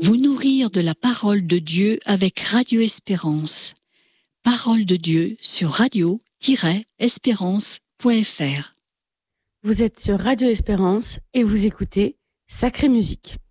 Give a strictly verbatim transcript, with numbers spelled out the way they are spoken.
Vous nourrir de la parole de Dieu avec Radio Espérance. Parole de Dieu sur radio tiret espérance point f r. Vous êtes sur Radio Espérance et vous écoutez Sacrée Musique.